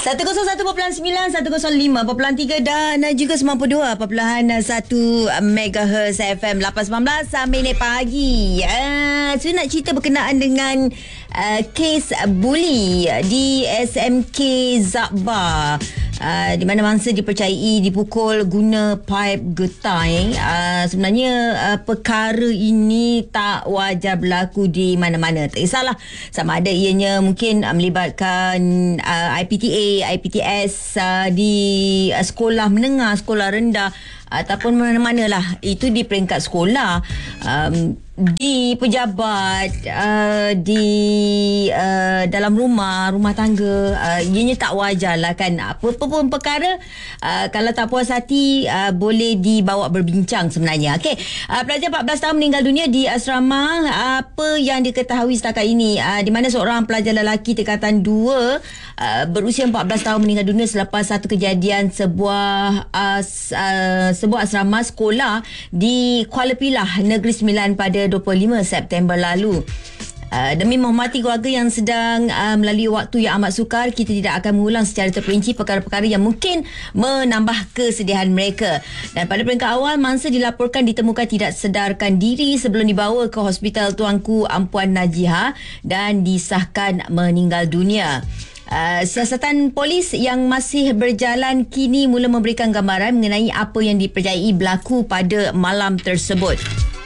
101.9, 105.3 dan juga 92.1 MHz FM 8.19 minit pagi. Saya nak cerita berkenaan dengan kes bully di SMK Zabbar. Di mana mangsa dipercayai dipukul guna paip getai. Sebenarnya perkara ini tak wajar berlaku di mana-mana. Tak kisahlah sama ada ianya mungkin melibatkan IPTA, IPTS di sekolah menengah, sekolah rendah ataupun mana-mana lah. Itu di peringkat sekolah, di pejabat, di dalam rumah tangga. Ianya tak wajar lah kan. Apa-apa pun perkara, kalau tak puas hati, boleh dibawa berbincang sebenarnya. Okey, pelajar 14 tahun meninggal dunia di asrama. Apa yang diketahui setakat ini, di mana seorang pelajar lelaki tingkatan 2 berusia 14 tahun meninggal dunia selepas satu kejadian sebuah asrama sekolah di Kuala Pilah, Negeri Sembilan pada 25 September lalu. Demi menghormati keluarga yang sedang melalui waktu yang amat sukar, kita tidak akan mengulang secara terperinci perkara-perkara yang mungkin menambah kesedihan mereka. Dan pada peringkat awal, mangsa dilaporkan ditemukan tidak sedarkan diri sebelum dibawa ke Hospital Tuanku Ampuan Najihah dan disahkan meninggal dunia. Siasatan polis yang masih berjalan kini mula memberikan gambaran mengenai apa yang dipercayai berlaku pada malam tersebut.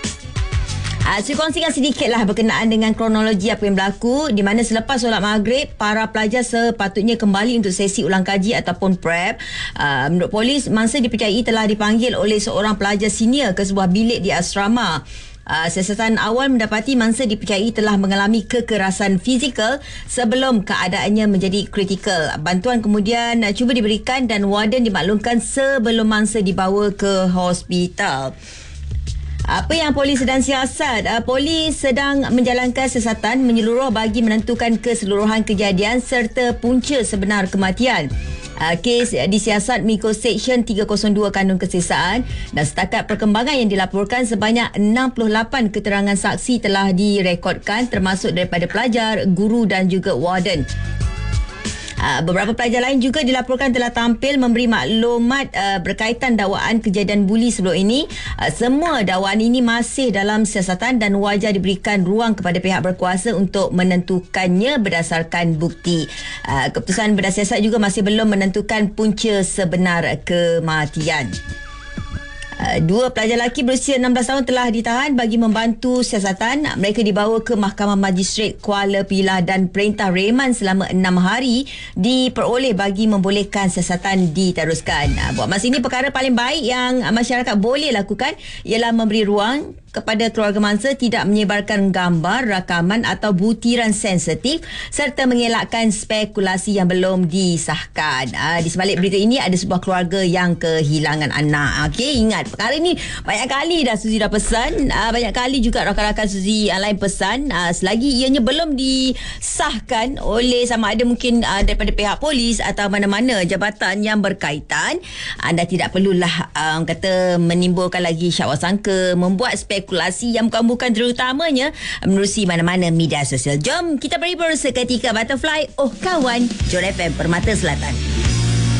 Saya kongsikan sedikitlah berkenaan dengan kronologi apa yang berlaku, di mana selepas solat maghrib, para pelajar sepatutnya kembali untuk sesi ulang kaji ataupun prep. Menurut polis, mangsa dipercayai telah dipanggil oleh seorang pelajar senior ke sebuah bilik di asrama. Siasatan awal mendapati mangsa dipercayai telah mengalami kekerasan fizikal sebelum keadaannya menjadi kritikal. Bantuan kemudian cuba diberikan dan warden dimaklumkan sebelum mangsa dibawa ke hospital. Apa yang polis sedang siasat? Polis sedang menjalankan siasatan menyeluruh bagi menentukan keseluruhan kejadian serta punca sebenar kematian. Kes disiasat mengikut Seksyen 302 Kanun Kesesaan dan setakat perkembangan yang dilaporkan sebanyak 68 keterangan saksi telah direkodkan termasuk daripada pelajar, guru dan juga warden. Beberapa pelajar lain juga dilaporkan telah tampil memberi maklumat berkaitan dakwaan kejadian buli sebelum ini. Semua dakwaan ini masih dalam siasatan dan wajar diberikan ruang kepada pihak berkuasa untuk menentukannya berdasarkan bukti. Keputusan berdasar siasat juga masih belum menentukan punca sebenar kematian. Dua pelajar lelaki berusia 16 tahun telah ditahan bagi membantu siasatan. Mereka dibawa ke Mahkamah Magistrate Kuala Pilah dan perintah reman selama 6 hari diperoleh bagi membolehkan siasatan diteruskan. Buat masa ini, perkara paling baik yang masyarakat boleh lakukan ialah memberi ruang kepada keluarga mangsa tidak menyebarkan gambar, rakaman atau butiran sensitif serta mengelakkan spekulasi yang belum disahkan. Di sebalik berita ini ada sebuah keluarga yang kehilangan anak. Okey, ingat perkara ini banyak kali dah Suzy dah pesan, banyak kali juga rakan-rakan Suzy yang lain pesan. Selagi ianya belum disahkan oleh sama ada mungkin daripada pihak polis atau mana-mana jabatan yang berkaitan, anda tidak perlulah kata menimbulkan lagi syak wasangka, membuat spekulasi yang bukan-bukan, terutamanya menerusi mana-mana media sosial. Jom kita berhibur seketika. Butterfly, oh kawan, Johor FM Permata Selatan.